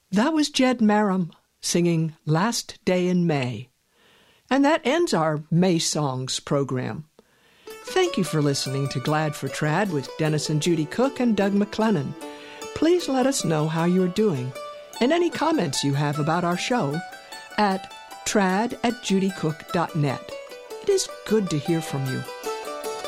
That was Jed Merrim singing Last Day in May. And that ends our May Songs program. Thank you for listening to Glad for Trad with Dennis and Judy Cook and Doug McLennan. Please let us know how you're doing and any comments you have about our show at trad@judycook.net. It is good to hear from you.